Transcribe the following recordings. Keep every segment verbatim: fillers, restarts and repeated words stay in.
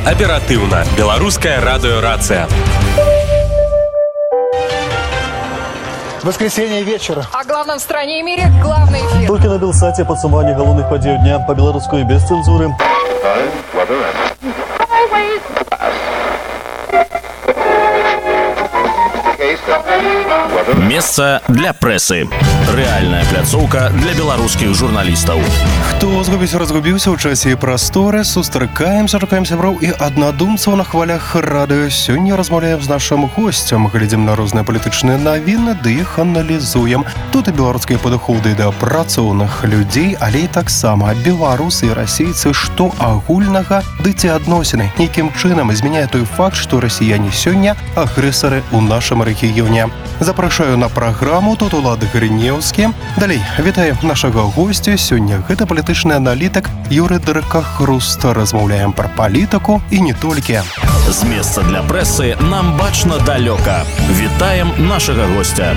Оперативно. Белорусская радиорация. Воскресенье вечера. О главном в стране и мире главный эфир. Только на Белсате подсумование головных подей дня по белорусской без цензуры. Месца для прэсы. Рэальная пляцоўка для беларускіх журналістаў. Хто згубіць разгубіўся ў часе і прасторы, сустракаемся, чакаем сяброў і аднадумцаў на хвалях радыё. Сёння размаўляем з нашым госцем, глядзім на розныя палітычныя навіны, ды іх аналізуем. Тут і беларускія падыходы да працоўных людзей, але і таксама беларусы і расейцы, што агульнага, ды ці адносіны нейкім чынам змяняе той факт, што расіяне сёння агрэсары ў нашым рэгіёне. Запрашаю на праграму, тут Улад Грынеўскі. Далей, вітаю нашага госця. Сёння гэта палітычны аналітык Юрый Дракахруст. Размаўляем пра палітыку і не толькі. З месца для прэсы нам бачна далёка. Вітаем нашага госця.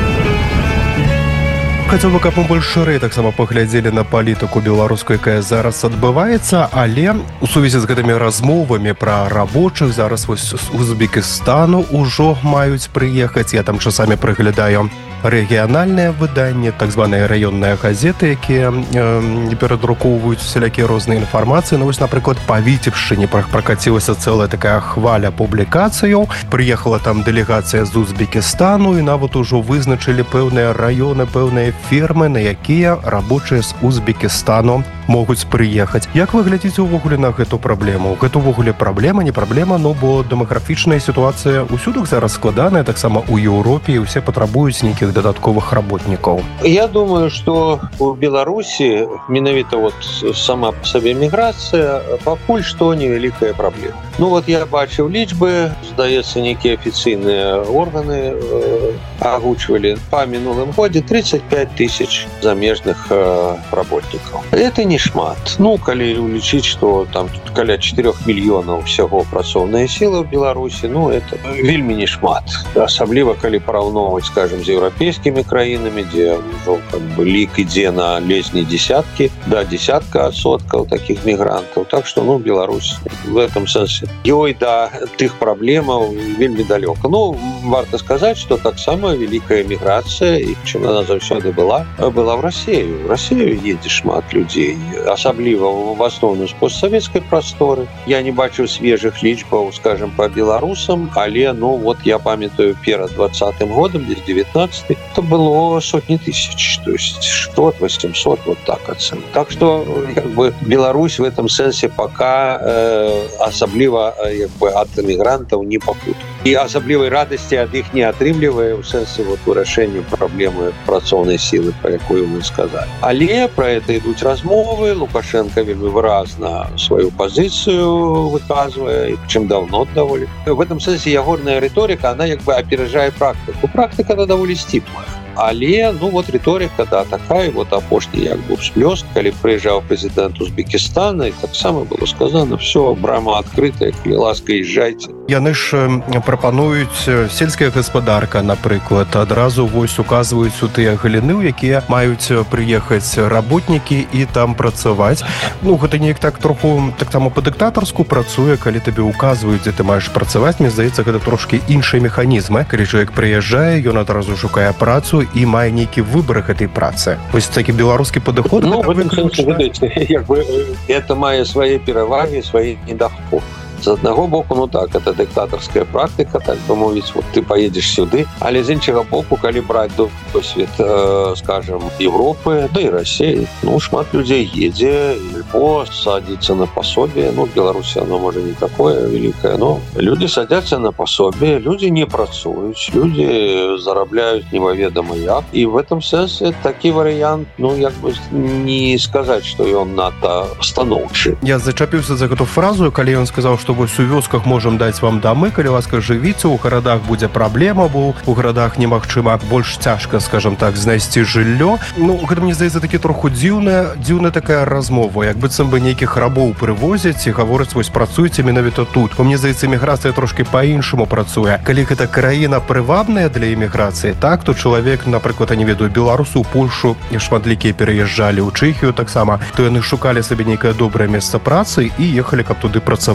Хацеў бы, каб мы больш шырэй таксама паглядзелі на палітыку беларускую, якая зараз адбываецца, але у сувязі з гэтымі размовамі пра рабочых зараз вось з Узбекістану ўжо маюць прыехаць. Я там часамі прыглядаю рэгіянальныя выданні, так званыя раённыя газеты, якія э, перадрукоўваюць усялякія розныя інфармацыі. Ну вось, напрыклад, па Віцебшчыне пракацілася цэлая такая хваля публікацыяў. Прыехала там дэлегацыя з Узбекістану, і нават ужо вызначылі пэўныя раёны, пэўныя фермы, на якія рабочыя з Узбекістану могуць прыехаць. Як вы глядзіце ўвогуле на гэту праблему? Гэта ўвогуле праблема, не праблема, ну бо дэмаграфічная сітуацыя ўсюды зараз складаная, таксама ў Еўропе, і ўсе патрабуюць нейкіх дадатковых работнікаў. Я думаю, што у Беларусі менавіта вот сама по сабе міграцыя пакуль што невялікая праблема. Ну вот я бачыў лічбы, здаецца, нейкія афіцыйныя органы э, агучвалі па мінулым годзе тридцать пять тысяч замежных э, работнікаў. Это не шмат. Ну, калі улічыць, што там тут каля четырех мільёнаў усяго працоўнай сілы ў Беларусі, ну это вельмі не шмат. Асабліва калі параўноўваць, скажем, з еўрапейскімі краінамі, дзе ўжо как бы лік ідзе на лезні десяткі, да десятка адсоткаў такіх мігрантаў. Так што, ну, Беларусь в этом сэнсе ёй да тых праблемаў вельмі далёка. Ну, варта сказаць, што таксама вялікая міграцыя, і чым яна заўсёды была, была в Расію. В Расію едзе шмат людзей, асабліва в асноўным з постсавецкай прасторы. Я не бачыў свежых лічбаў, скажем, по беларусам, але, ну, вот я памятаю перад двадцатым годам, десь девятнадцатый, это было сотни тысяч, то есть сто восемьсот, вот так оценка. Так что, как бы, Беларусь в этом сенсе пока э, асабліва как бы, ад мігрантаў не пакут. І асаблівай радасці ад іх не атрымлівае ў сэнсе вот, вырашэння праблемы працоўнай сілы, про якую мы сказали. Але про это ідуць размовы, Лукашенко вельмі выразна сваю пазіцыю выказвае, чым давно даволі. В этом сэнсе ягорная рыторыка, она як бы опережае практыку. Практыка она даволі сціплая. Але, ну вот рыторика, да, такая, вот апошні як бы всплёск, калі прыязджаў прэзідэнт Узбекістана, і таксама было сказано, все, брама адкрытая, калі ласка, езжайте. Яны ж прапануюць сельская гаспадарка, напрыклад, адразу вось указваюць у тыя галіны, у якія маюць прыехаць работнікі і там працаваць. Ну, гэта неяк так троху, так там па-дыктатарску працуе, калі табе указваюць, дзе ты маеш працаваць, мне здаецца, гэта трошкі іншыя механізмы. Калі чалавек прыязджае, ён адразу шукае працу і мае нейкі выбар гэтай працы. Вось такі беларускі падыход. Ну, в этом сэнсе, ведаеце, як бы это мае свае перавагі, свае недахопы. З аднаго боку, ну так, это дыктатарская практыка, так бы мовіць, вот ты поедешь сюды, але з іншага боку, калі браць досвед, э, скажем, Европы, да і России, ну, шмат людзей едзе, альбо садится на пособие, ну, в Беларуси оно, может, не такое великое, но люди садятся на пособие, люди не працуюць, люди зарабляют немаведомо як, и в этом сенсе такі варыянт, ну, як бы не сказать, что ён надта станоўчы. Я зачапіўся за гэту фразу, калі ён сказаў, што вось у вёсках можам даць вам дамы, калі ласка жывіце, у гарадах будзе праблема, бо у гарадах немагчыма, больш цяжка, скажем так, знайсці жыллё. Ну, гэта мне здаецца такі троху дзіўная, дзіўная такая размова, як быццам бы нейкіх рабоў прывозяць і гавораць, вось працуйце менавіта тут. Бо мне здаецца, эміграцыя трошкі па-іншаму працуе. Калі гэта краіна прывабная для эміграцыі, так, то чалавек, напрыклад, я не ведаю, беларусу, Польшу, і шматлікія пераязджалі ў Чэхію таксама, то яны шукалі сабе нейкае добрае месца працы і ехалі, каб туды працаваць. А тут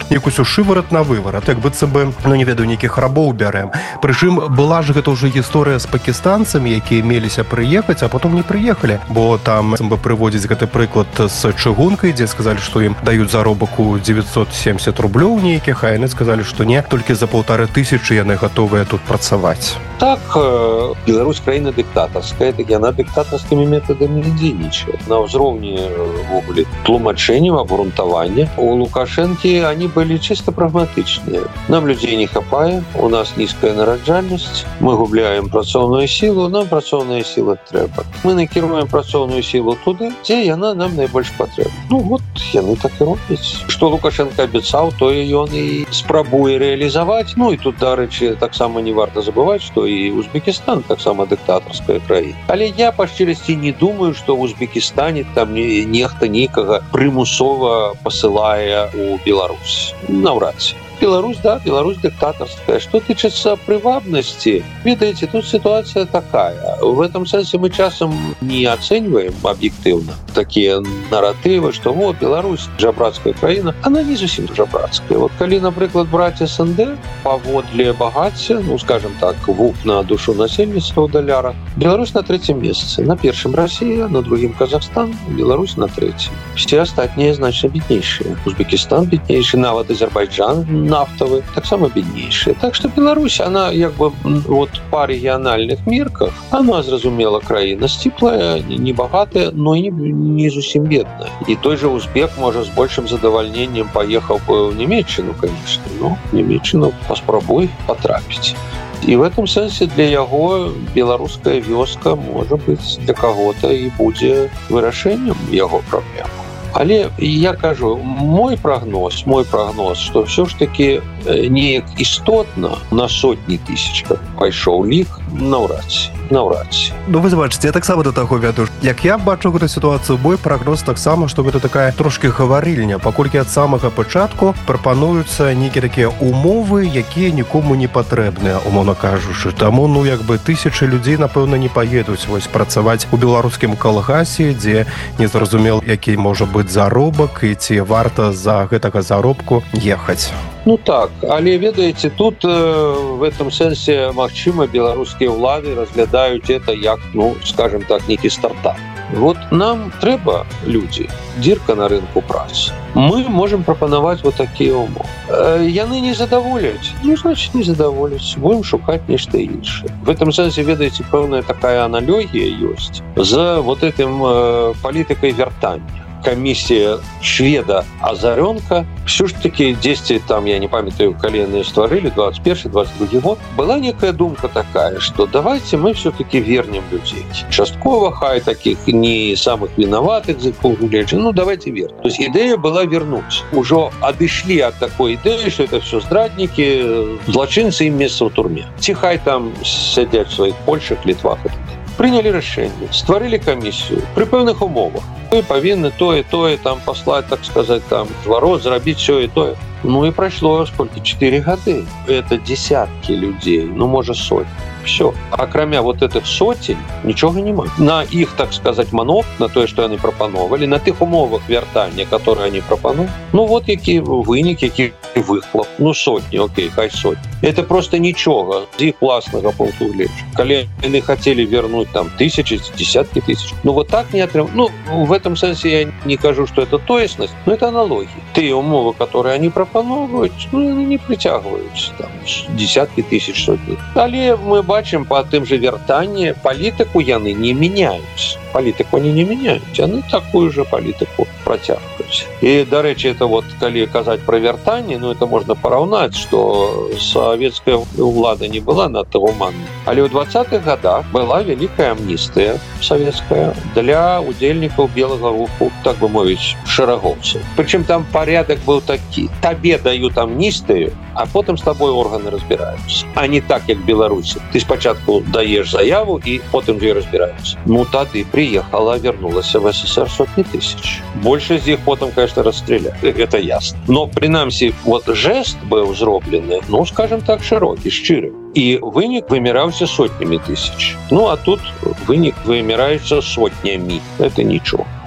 якусь шыварат на выварат, як быццам бы, ну не ведаю, нейкіх рабоў бярэм. Прычым была ж гэта ўжо гісторыя з пакістанцамі, якія меліся прыехаць, а потом не прыехалі, бо там бы прыводзіць гэты прыклад з чыгункай, дзе сказалі, што ім даюць заробак у девятьсот семьдесят рублёў нейкіх, а яны сказалі, што не, толькі за полторы тысячы яны гатовыя тут працаваць. Так, Беларусь краіна дыктатарская, так яна дыктатарскімі метадамі не дзейнічае. На ўзроўні ввогуле тлумачэнняў, абгрунтавання у Лукашэнкі они былі чыста прагматычныя. Нам людзей не хапае, у нас нізкая нараджальнасць, мы губляем працоўную сілу, нам працоўная сіла трэба. Мы накіруем працоўную сілу туды, дзе яна нам найбольш патрэбна. Ну вот, яны так і робяць. Што Лукашенко абяцаў, тое ён і спрабуе рэалізаваць. Ну і тут, дарэчы, таксама не варта забываць, што і Узбекистан таксама дыктатарская краіна. Але я па шчырасці не думаю, што ў Узбекістане там нехта нейкага прымусова пасылае у Беларусь. Наўрад ці. Беларусь, да, Беларусь диктаторская. Что тычется привабности, видите, тут ситуация такая. В этом смысле мы часом не оцениваем объективно такие нарративы, что вот Беларусь жабрацкая краина. Она не совсем жабрацкая. Вот коли, например, брать СНД поводле богатства, ну, скажем так, ВУП на душу насельніцтва ў далярах, Беларусь на третьем месяце. На первом Россия, на другом Казахстан, Беларусь на третьем. Все остальные значно беднейшие. Узбекистан беднейший, нават Азербайджан нафтовый, так само беднейшие. Так что Беларусь, она как бы вот по региональных мерках, она, зразумела, краина сціплая, не богатая, но и не, не совсем бедная. И той же узбек, может, с большим задовольнением поехал бы в Немеччину, конечно, но в Немеччину паспрабуй потрапить. И в этом смысле для яго белорусская вёска, может быть, для кого-то и будет вырашением его проблем. Але я кажу, мой прогноз, мой прогноз, что все ж таки неяк істотна на сотні тысяч пайшоў лік, наўрад ці, наўрад ці. Ну вы бачыце, я таксама да таго вяду. Як я бачу гэту сітуацыю, мой прагноз таксама, што гэта такая трошки гаварыльня, паколькі ад самага пачатку прапануюцца нейкія такія умовы, якія нікому не патрэбныя, умоўна кажучы. Таму, ну як бы тысячы людзей, напэўна, не паедуць вось працаваць у беларускім калгасе, дзе незразумела, які можа быць заробак і ці варта за гэтага заробку ехаць. Ну так, але ведаеце, тут э, в этом сэнсе, магчыма, беларускія ўлады разглядаюць это як, ну, скажем так, нейкі стартап. Вот нам трэба людзі, дзірка на рынку працы. Мы можем прапанаваць вот такія умовы. Э, яны не задаволяць, ну, значит, не задаволяць. Будем шукаць нешта іншае. В этом сэнсе, ведаеце, пэўная такая аналогія ёсць з вот этим э, палітыкай вяртання. Комиссия шведа Азарёнка, все ж таки действие там, я не памятаю, коли они створили, двадцать первый двадцать другой год, была некая думка такая, что давайте мы все-таки вернем людей. Частково, хай таких не самых виноватых, ну давайте вернем. То есть идея была вернуть. Уже отошли от такой идеи, что это все здрадники, злочинцы, им место в турме. Тихай там сидят в своих Польшах, Литвах и так далее. Приняли решение, створили комиссию при пэўных умовах. Мы повинны то и то и там послать, так сказать, там ворот, зрабіць все и то. Ну и прошло сколько? Четыре годы. Это десятки людей, ну может сотни. Все. А кроме вот этих сотен ничего нема. На их, так сказать, манок, на то, что они пропановали, на тых умовах вертания, которые они пропановали, ну вот які вынік, які выхлоп. Ну сотни, окей, хай сотни. Это просто ничего з их власного пункту гледжання. Коли они хотели вернуть там тысячи, десятки тысяч, ну вот так не отрем... Ну, в этом смысле я не кажу, что это тоесность, но это аналогия. Те умовы, которые они пропановывают, ну, они не притягиваются там десятки тысяч, сотни. Але мы бачим по тым же вертанні, палітыку яны не меняюць. Палітыку они не меняют, они такую же политику протягивают. И, до речи, это вот, коли казать про вертание, ну, это можно поравнать, что советская влада не была надто гуманной. Але в двадцатых годах была великая амнистия советская для удельников белого руху, так бы мовить, шерагоўцаў. Причем там порядок был такой. Тебе дают амнистию, а потом с тобой органы разбираются. А не так, как в Беларуси. Ты спочатку даешь заяву, и потом же разбираются. Ну, тады приехала, вернулась в СССР сотни тысяч. Больше из них потом, конечно, расстреляли. Это ясно. Но, принамсі, вот жест был зроблены, ну, скажем так, широкий, щирый. И вынік выміраўся сотнями тысяч. Ну, а тут вынік выміраюцца сотнями. Это ничего.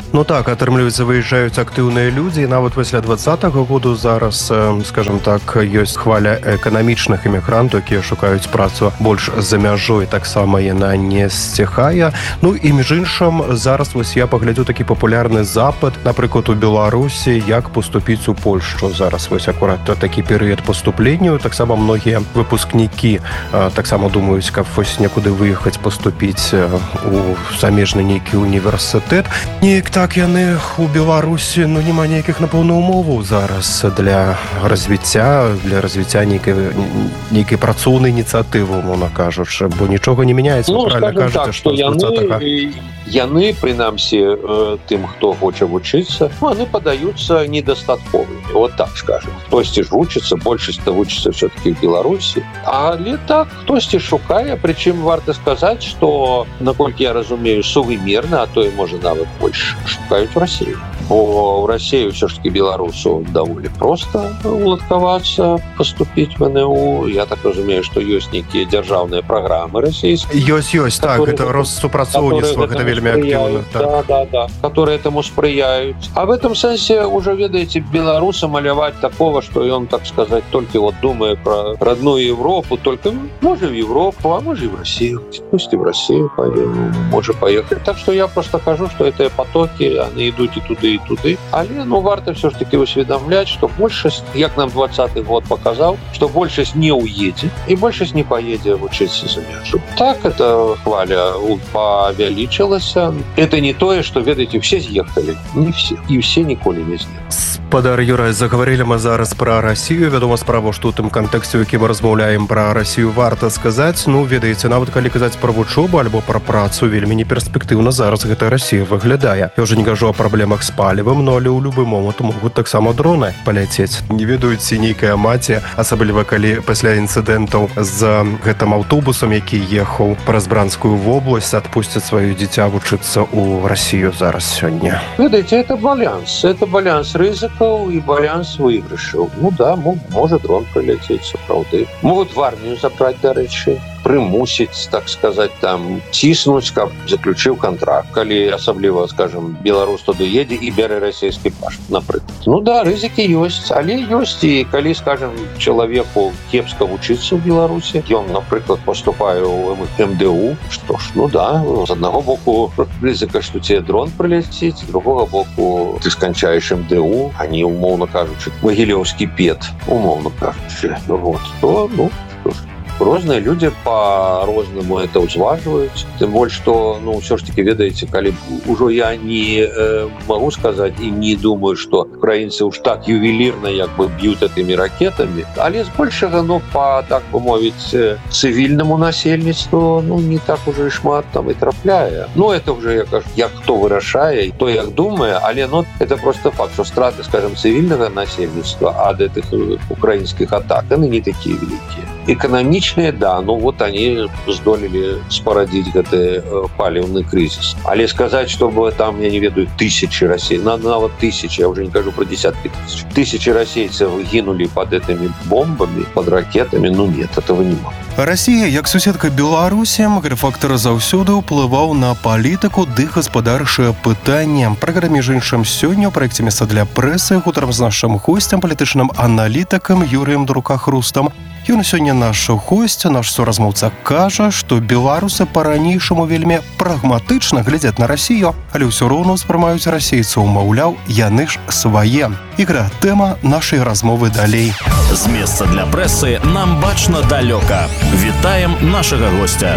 Ну так, атрымліваецца, выязджаюць актыўныя людзі, і нават пасля двадцатага году зараз, скажем так, ёсць хваля эканамічных эмігрантаў, якія шукаюць працу больш за мяжой, таксама яна не сціхае. Ну і між іншым, зараз вось я паглядзю такі папулярны запыт, напрыклад, у Беларусі, як паступіць у Польшчу. Зараз вось акурат такі перыяд паступленняў, таксама многія выпускнікі таксама думаюць, каб вось некуды выехаць, паступіць у замежны нейкі універсітэт. Неяк так яны у Беларусі, ну, няма нейкіх, напэўна, умоваў зараз для развіцця, для развіцця нейкай, нейкай працоўнай ініцыятывы, умоўна кажучы, бо нічога не мяняецца, ну, правильно кажаце, так, што з двадцатага... Яны, прынамсі, тым, хто хоча вучыцца, ну, яны падаюцца недастатковымі, вот так скажем. Хтосьці ж вучыцца, большасць-то вучыцца все-таки в Беларусі. Але так, хтосьці шукае, прычым варта сказаць, што, наколькі я разумею, сувымерна, а то і можа нават больш, шукаюць у Расіі. Бо ў Расію все ж таки беларусу даволі проста уладкавацца, паступіць в эн у. Я так разумею, што ёсць нейкія дзяржаўныя праграмы расійскія. Ёсць, ёсць, так, это Россупрацоўніцтва, гэта вельмі актыўна. Да, да, да, которые этому спрыяюць. А в этом сэнсе уже, ведаеце, беларуса маляваць такого, што ён, так сказать, только вот думае про родную Европу, только може в Европу, а може и в Россию. Пусть и в Россию може поехать. Так что я просто кажу, что это потоки, они идут и туды, и туды. Але, ну, варто все ж таки усведомлять, что большасць, як нам двадцатый год показал, что большасць не уедет, и большасць не поедет вучиться за мяжу. Так это хваля повялічилась. Это не тое, что, ведаеце, все з'ехали. Не все. И все ніколі не з'ехали. Спадар Юрай, заговорили мы зараз про Россию. Вядома справа, што ў тым кантэксце, у якім мы размаўляем про Россию, варта сказаць. Ну, ведаеце, нават калі казаць про вучобу альбо про працу, вельмі неперспектыўна зараз гэта Россия выглядае. Я уже не кажу о праблемах з палівам, но але ў любы момант могуць таксама дроны паляцець. Не ведаюць, ці нейкая маці, асабліва калі пасля інцыдэнтаў з гэтым аўтобусам, які ехаў праз Бранскую вобласць, адпусцяць сваё дзіця вучыцца ў Россию зараз сёння. Ведаеце, это баланс. Это баланс рызыкаў і баланс выйгрышаў. Ну да, можа дрон прилететь, сапраўды. Могуць в армію забраць, дарэчы, прымусіць, так сказать, там, ціснуць, каб заключыў контракт, калі асабліва, скажем, беларус туды едзе і бярэ расійскі пашпарт, напрыклад. Ну да, рызыкі ёсць, але ёсць і калі, скажем, чалавеку кепска вучыцца ў Беларусі, ён, напрыклад, поступае ў эм дэ у, што ж, ну да, з аднаго боку рызыка, што тебе дрон прилетіць, з другога боку ты сканчаеш эм дэ у, а не, умоўна кажучы, Магілёўскі пет, умоўна кажучы, вот, то, ну, што ж. Розныя людзі по-рознаму это ўзважваюць. Тым больш, што, ну, ўсё ж таки, ведаеце, калі ўжо я не э, магу сказаць і не думаю, што украінцы уж так ювелірна як бы б'юць этымі ракетамі, але збольшага, ну, па, так бы мовіць, цывільнаму насельніцтву, ну, не так уже і шмат там і трапляе. Ну, это уже, я кажу, як хто вырашае, то як думае, але, ну, это просто факт, што страты, скажем, цывільнага насельніцтва ад этих украінскіх атак, яны не такія вялікія. Эканамічныя, да, ну вот они здолелі спарадзіць гэты паліўны крызіс. Але сказаць, чтобы там, я не ведаю, тысячи Россий, нават тысячи, я уже не кажу про десятки тысяч, тысячи российцев гинули под этими бомбами, под ракетами, ну нет, этого не может. Расія, як суседка Беларусі, гэты-фактар заўсёды ўплываў на палітыку ды гаспадарчае пытанне. Праграме ж іншым сёння ў праекце «Месца для прэсы» гутарам з нашым госцем, палітычным аналітыкам Юрыем Друкахрустам. Ён сёння наш госць, наш суразмоўца, кажа, што беларусы па-ранейшаму вельмі прагматычна глядзяць на Расію, але ўсё роўна ўспрымаюць расейцаў, маўляў, яны ж свае. Ігра, тэма нашай размовы далей. З месца для прэсы нам бачна далёка. Вітаем нашага гостя.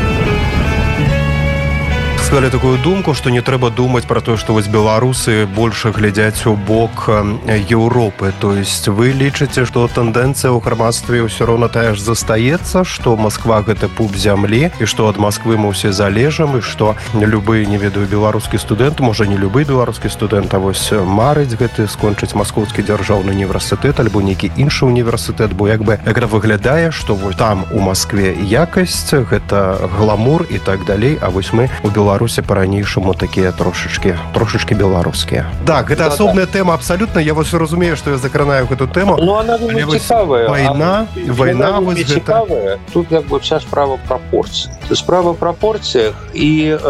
Сказали такую думку, што не трэба думаць пра тое, што вось беларусы больш глядзяць у бок Еўропы. То есть вы лічыце, што тэндэнцыя ў грамадстве ўсё роўна тая ж застаецца, што Масква гэта пуп зямлі, і што ад Масквы мы ўсе залежам, і што любы, не ведаю, беларускі студэнт, можа не любы беларускі студэнт, а вось марыць гэты скончыць Маскоўскі дзяржаўны універсітэт альбо нейкі іншы універсітэт, бо як бы гэта выглядае, што вось там у Маскве якасць, гэта гламур і так далей, а вось мы у Беларусі Беларусі па-ранейшаму такія трошачкі трошачкі беларускія. Так, гэта асобная тэма абсалютна. Я вось разумею, што я закранаю гэту тэму. Ну, она вельмі цікавая. Вайна, а, вайна вось гэта... цікавая. Тут як бы вся справа прапорцый. Справа в прапорцыях і э,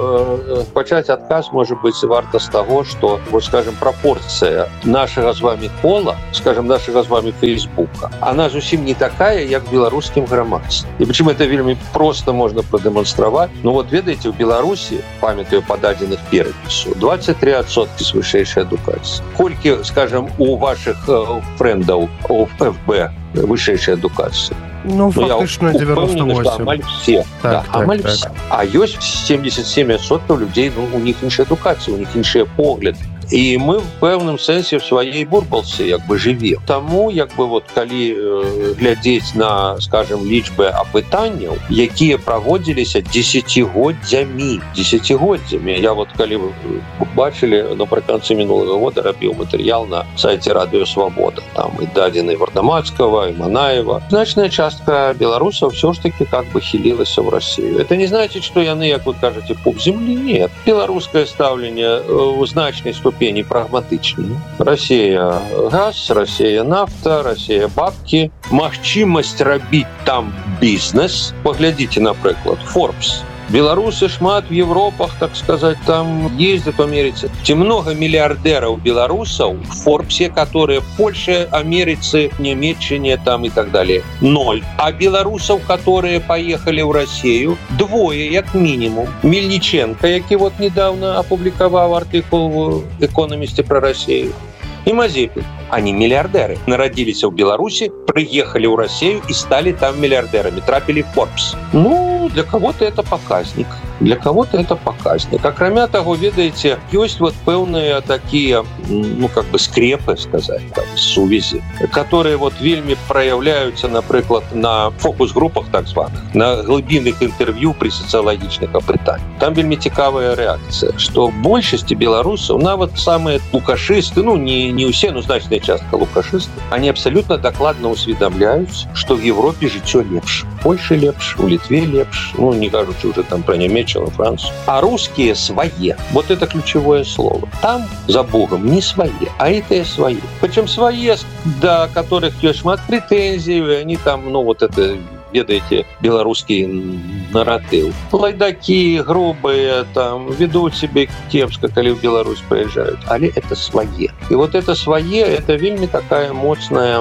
э, пачаць адказ можа быць варта з таго, што, вот скажем, прапорцыя нашага з вами кола, скажем, нашага з вами Фейсбука, она зусім не такая, як в беларускім грамадстве. І прычым это вельмі проста можна прадэманстраваць. Ну вот ведаеце, в Беларусі, памятаю па дадзеных перапісу, двадцать три адсоткі з вышэйшай адукацыі. Колькі, скажем, у вашых э, фрэндаў у эф бэ вышэйшай адукацыі? Ну, фактично ну, девяносто восемь. Амаль все. Так, да, так, амаль так. все. А ёсць семьдесят семь адсоткаў людзей, ну, у них іншая адукацыя, у них іншыя погляды. І мы в пэўным сэнсе в сваёй бурбалцы як бы жывем. Таму як бы вот калі э, глядзець на, скажем, лічбы апытанняў, якія праводзіліся дзесяцігоддзямі, дзесяцігоддзямі. Я вот калі вы бачылі напрыканцы мінулага года рабіў матэрыял на сайце Радыё Свабода. Там і дадзены Вардамацкага, і Манаева. Значная частка беларусаў все ж таки как бы хілілася в Россию. Это не значит, что яны, як вы кажаце, пуп земли. Нет. Беларускае стаўленне у значнай ступені ступени прагматычныя. Россия газ, Россия нафта, Россия бабки. Магчымасць рабіць там бізнес. Паглядзіце, напрыклад, Forbes. Беларусы шмат в Европах, так сказать, там ездят в Америце. Те много миллиардеров белорусов в Форбсе, которые в Польше, Америце, Немеччине там и так далее. Ноль. А белорусов, которые поехали в Россию, двое, як минимум. Мельниченко, який вот недавно опубликовал артикул в «Экономисте» про Россию. И Мазепин. Они миллиардеры. Народились в Беларуси, приехали в Россию и стали там миллиардерами. Трапили в Forbes. Ну, для кого-то это показник. Для кого-то это показник. Акрамя того, ведаеце, ёсць вот пэўныя такие, ну, как бы скрепы, сказать, там, сувязі, которые вот вельмі проявляются, напрыклад, на фокус-группах так званых, на глыбінных интервью при социологічных апытаннях. Там вельмі цікавая реакция, что в большасці белорусов, нават самые лукашисты, ну, не, не все, но значная частка лукашисты, они абсолютно докладно усведомляются, что в Европе жыццё лепш. В Польше лепш, у Литве лепш, ну, не кажучи уже там про Немеччину, Францию. А русские свои. Вот это ключевое слово. Там, за Богом, не свои, а это свои. Причем свои, до которых есть шмат претензий, они там, ну, вот это... ведаеце, беларускі наратыў. Лайдакі, грубыя, там, ведуць себе кепска, калі ў Беларусь прыязджаюць. Але это свае. І вот это свае, это вельмі такая моцная,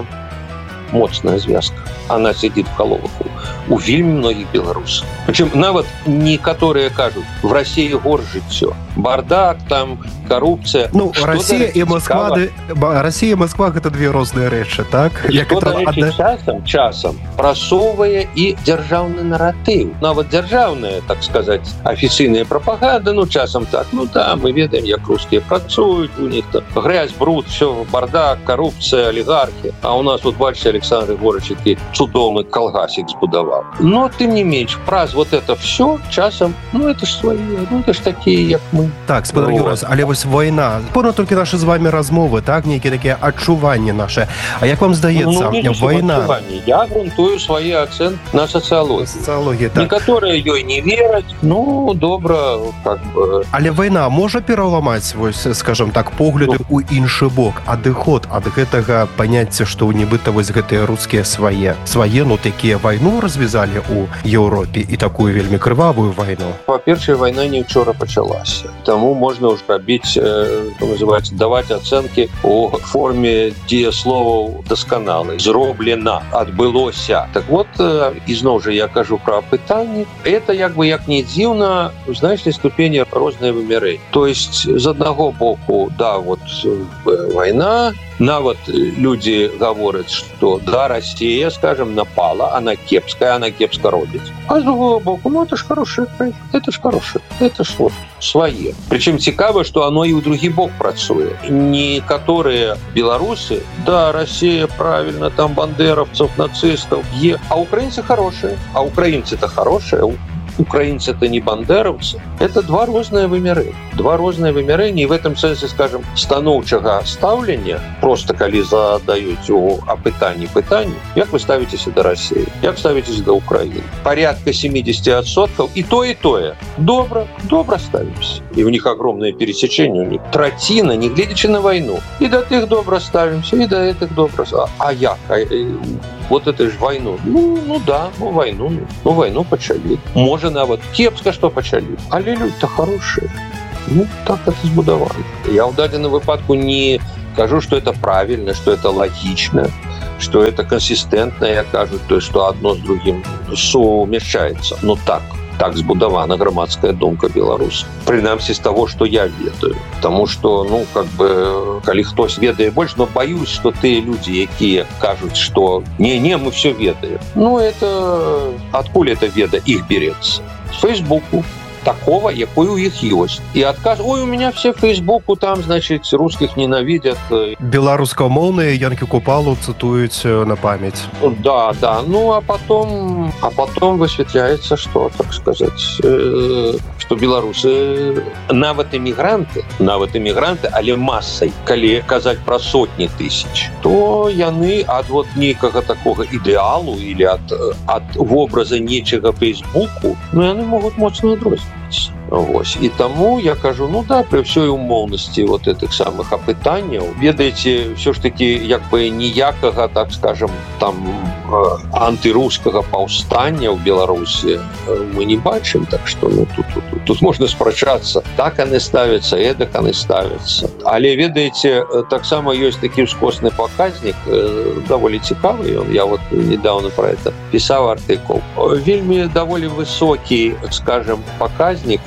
моцная звязка. Она сидит в головах у вельмі многих белорусов. Причем нават некоторые кажут, в России горш жыццё. Бардак, там, коррупция. Ну, что Россия и Москва, да, Россия и Москва это две разные речи, так? Что, до речі, одна... часом, часом просовывая и державный нарратив. Нават державная, так сказать, официальная пропаганда, ну, часом так, ну, да, мы ведаем, як русские працуют, у них там грязь, бруд, все, бардак, коррупция, олигархи. А у нас, вот, бачите, Александр Егорович, який цудовный колгасик збудовал. Но, тем не меньше, праз вот это все часом, ну, это ж свои, ну, это ж такие, як мы. Так, спадар Юрас, але вось война. Порно толькі наши з вами размовы, так, нейкія такія адчуванні наши. А як вам здаецца, ну, война? Я грунтую свои оценки на социологии. Социологии, так. Некоторые ёй не верят, ну, добра, как бы. Але война можа пераламаць, вось, скажем так, погляды у іншы бок, адыход ад гэтага паняцця, што нібыта вось гэтыя рускія свае, свае, ну, такія вайну развязалі у Еўропе і такую вельмі крывавую вайну. Па-першае, вайна не вчора пачалася. Таму можна ўжо рабіць, э, называецца, даваць ацэнкі у форме дзеясловаў дасканалай. Зроблена, адбылося. Так вот, э, ізноў жа я кажу пра апытанні. Это як бы як не дзіўна, у значнай ступені розныя вымярэнні. То есть з аднаго боку, да, вот э, вайна, нават люди гавораць, што да, Россия, скажем, напала, она кепская, она кепска робіць. А з другого боку, ну это ж хорошая краіна, это ж хорошая, это ж вот свае. Причем цікава, што оно і ў другі бок працуе. Некаторыя беларусы, да, Россия правильно, там бандеровцев, нацистов, е, а украинцы хорошие. А украинцы-то хорошие. украинцы это не бандеровцы. Это два розные вымяры. Два розные вымярения. И в этом смысле, скажем, становчего ставления, просто коли задаете о пытании пытаний, как вы ставитесь до России, как ставитесь до Украины. Порядка семьдесят отсотков и то, и то. Добро, добро ставимся. И у них огромное пересечение, у них тратина, не глядячи на войну. И до тех добро ставимся, и до этих добро. А, а як? А, вот это же войну. Ну, ну да, ну войну. Ну войну почали. Можно нават кепска, что почали. Але люди-то хорошие. Ну, так это збудовано. Я в дадзеным выпадку не скажу, что это правильно, что это логично, что это консистентно, я кажу, то есть, что одно с другим сумяшчается. Но так. Так збудована громадская думка белорусов. Принамсі з того, что я ведаю. Потому что, ну, как бы, коли хтось ведае больше, но боюсь, что те люди, якія кажут, что не-не, мы все ведаем. Ну, это... Откуда это веда их берется? С Фейсбуку. Такого, якой у их есть. И отказ, ой, у меня все в Фейсбуку, там, значит, русских ненавидят. Белорусскомовные Янки Купалу цитуют на память. Да, да. Ну, а потом, а потом высветляется, что, так сказать, что белорусы, нават иммигранты, нават иммигранты, але массой, коли казать про сотни тысяч, то яны от вот некого такого идеалу или от, от образа нечего Фейсбуку, ну, яны могут моцно отрознить. Вось. І таму я кажу, ну да, при всёй умоўнасці вот этих самых апытанняў, ведаеце, все ж таки як бы ніякага, так скажем, там антырускага паўстання ў Беларусі мы не бачым, так что ну, тут, тут, тут, тут можна спрачацца, так яны ставяцца, эдак яны ставяцца. Але ведаеце, таксама ёсць такі ўскосны паказнік, даволі цікавы, я вот недавно про это пісаў артыкул. Вельмі даволі высокі, скажем, паказнік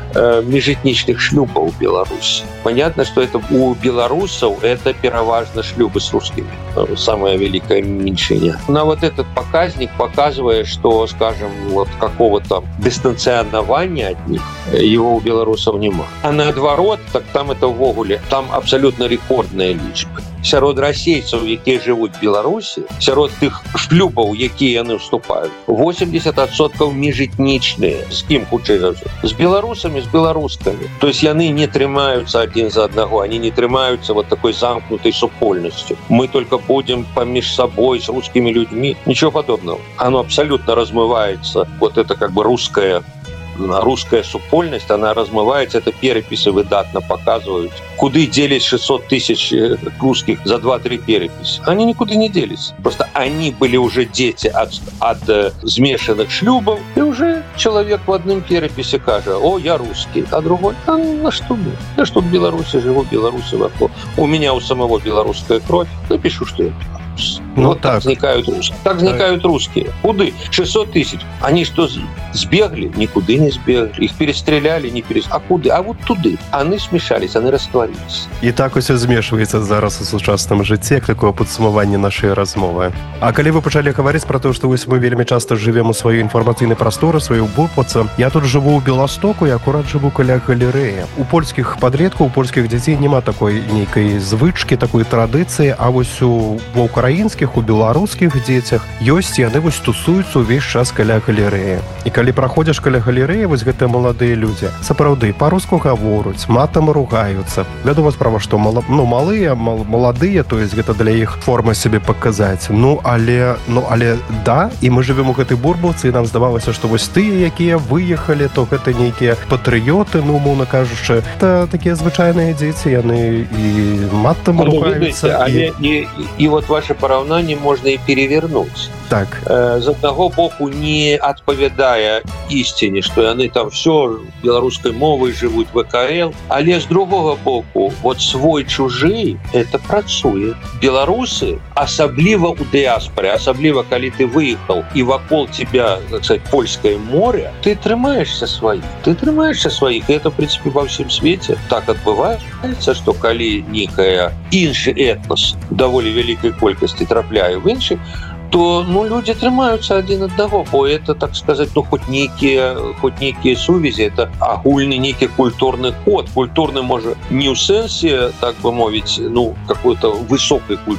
межэтнічных шлюбов в Беларуси. Понятно, что это у белорусов это переважно шлюбы с русскими. Самое великое меньшинство. Но вот этот показник показывает, что, скажем, вот какого-то дистанционирования от них его у белорусов нема. А наоборот, так там это в огуле, там абсолютно рекордные лічбы. Сярод расейцаў, якія жывуць в Беларусі, сярод тых шлюбаў, якія яны вступаюць, восемьдесят адсоткаў межэтнічныя. З кім хутчэй за ўсё? З беларусамі, з беларускамі. То есть яны не трымаюцца адзін за аднаго, они не трымаюцца вот такой замкнутой супольнасцю. Мы только будем помеж собой с русскими людьми. Ничего подобного. Оно абсолютно размывается. Вот это как бы русская русская супольность, она размывается, это переписи выдатно показывают. Куды делись шестьсот тысяч русских за два-три переписи? Они никуда не делись. Просто они были уже дети от, от э, смешанных шлюбов, и уже человек в одном переписи кажет, о, я русский, а другой, а на что мне? Я что в Беларуси живу, в Беларуси вокруг. У меня у самого белорусская кровь, напишу, что я белорус. Ну, вот так. Так возникают русские. Так возникают так. русские. Куды? шестьсот тысяч. Они что, сбегли? Никуда не сбегли. Их перестреляли, не перестреляли. А куды? А вот туды. Они смешались, они растворились. І так усе змешваецца зараз у сучасным жыцці, як такое падсумаванне нашай размовы. А калі вы пачалі гаварыць пра тое, што вось мы вельмі часта жывем у сваёй інфармацыйнай прасторы, сваёй бупацы. Я тут жыву ў Беластоку і акурат жыву каля галерэі. У польскіх падлеткаў, у польскіх дзяцей няма такой нейкай звычкі, такой традыцыі, а вось у ва украінскіх, у беларускіх дзецях ёсць, яны вось тусуюцца ўвесь час каля галерэі. І калі праходзіш каля галерэі, вось гэтыя маладыя людзі сапраўды па-руску гавораць, матам ругаюцца. Вядома справа, што мала, ну, малыя, мал, маладыя, то есть гэта для іх форма сябе паказаць. Ну, але, ну, але да, і мы жывем у гэтай бурбалцы, і нам здавалася, што вось тыя, якія выехалі, то гэта нейкія патрыёты, ну, умоўна кажучы, это такія звычайныя дзеці, яны і матам ругаюцца. Але і, і, і вот ваше параўнанне можна і перевернуць. Так. З аднаго боку, не адпавядае ісціне, што яны там все беларускай мовай жывуць вэ ка эл, але з другога боку, вот свой-чужы, это працуе. Беларусы, асабліва ў дыаспоре, асабліва калі ты выехаў і вакол тебя, так сказать, польскае море, ты трымаешься сваіх. Ты трымаешься сваіх, і это, в принципе, ва ўсім свеце так адбываецца, што калі нейкая іншы этнос даволі вялікай колькасці трапляе в іншы, то ну, люди трымаюцца адзін аднаго, бо это, так сказать, ну, хоть нейкія хоть нейкія сувязі, это агульны нейкі культурны код. Культурны, можа, не ў сэнсе, так бы мовіць, ну, какой-то высокай культуры,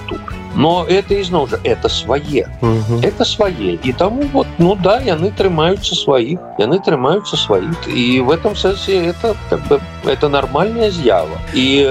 Но это ізноў жа это свае Мгм. это свае і таму вот ну да яны трымаюцца сваіх яны трымаюцца сваіх і в этом сэнсе это как бы это нормальная з'ява і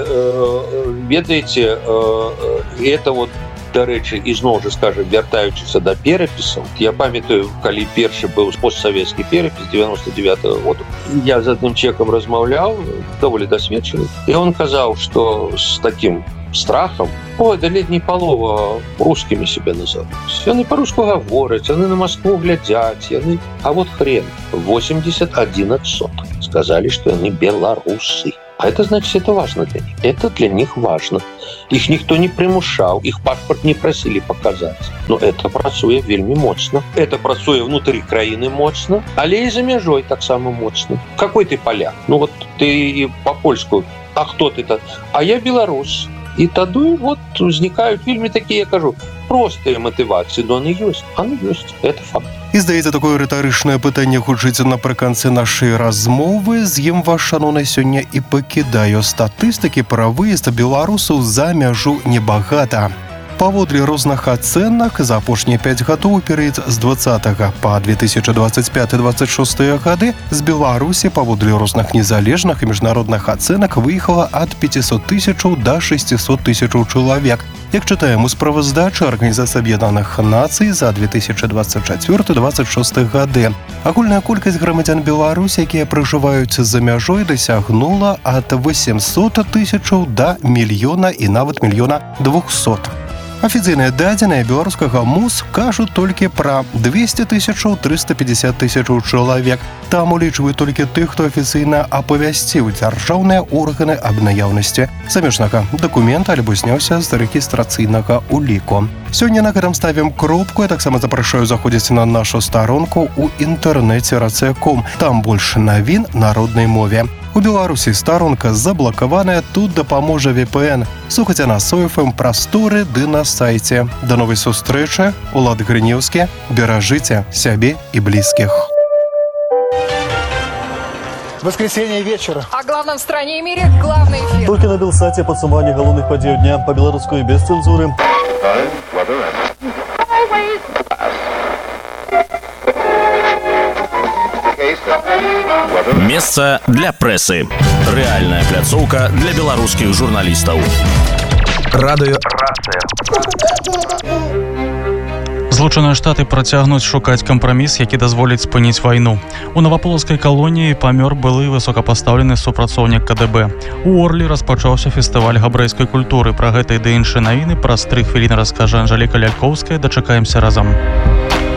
э, ведаеце э, это вот дарэчы ізноў жа скажем вяртаючыся да перапісаў я памятаю калі першы быў постсавецкі перапіс девяносто девятого года я з адным чекам размаўляў даволі дасведчаны і он казаў что с таким страхом ой да ледней палова русскімі себе называюць яны по-руску гавораць яны на Москву глядзяць яны а вот хрен восемьдесят один отсоток сказали что яны беларусы. А это значит, это важно для них. Это для них важно. Их никто не примушал, их паспорт не просили показать. Но это працуе вельмі моцна. Это працуе внутри краіны моцна, але и за мяжой так само моцна. Какой ты поляк? Ну вот ты по-польску, а кто ты-то? А я белорус. И тады вот возникают вельмі такие, я кажу, простые мотивации, но они есть. Они есть. Это факт. І, здається, такое рытарычнае пытанне гучыць напрыканцы нашай размовы. З ім вас, шановны, сёння і пакідаю. Статыстыкі пра выезд беларусаў за мяжу небагата. Паводле розных ацэнак, за апошнія пяць гадоў перыяд з двадцатага па две тысячи двадцать пятый — двадцать шесты гады з Беларусі паводле розных незалежных і міжнародных ацэнак выехала ад пятьсот тысячаў да шестьсот тысячаў чалавек. Як чытаем у справаздачы Арганізацыі Аб'яднаных Нацый за две тысячи двадцать четвёрты — двадцать шесты гады. Агульная колькасць грамадзян Беларусі, якія пражываюць за мяжой, дасягнула ад восемьсот тысячаў да мільёна і нават мільёна двухсот. Афіцыйныя дадзеныя беларускага МУС кажуць толькі пра двести тысячаў — триста пятьдесят тысячаў чалавек. Там улічваюць толькі тых, хто афіцыйна апавясціў дзяржаўныя органы аб наяўнасці замежнага дакумента альбо зняўся з рэгістрацыйнага уліку. Сёння на гэтым ставім кропку. Я таксама запрашаю заходзіць на нашу старонку ў інтэрнэце рацыя точка ком. Там больш навін на роднай мове. У Беларусі старонка заблакаваная, тут дапаможа ви пи эн. Слухайце нас у эф эм прасторы ды на сайце. До новай сустрэчы. Улад Грынеўскі. Беражыце сябе і блізкіх. Воскресенье вечера. О главном в стране и мире главный эфир. Только на Белсате подсумование головных подей дня по-белорусски и без цензуры. Месца для прэсы. Рэальная пляцоўка для беларускіх журналістаў. Радыё. Злучаныя Штаты працягнуць шукаць кампраміс, які дазволіць спыніць вайну. У наваполацкай калоніі памёр былы высокапастаўлены супрацоўнік ка дэ бэ. У Орлі распачаўся фестываль габрэйскай культуры. Пра гэта і ды іншыя навіны праз тры хвіліны раскажа Анжэліка Лялькоўская. Дачакаемся разам.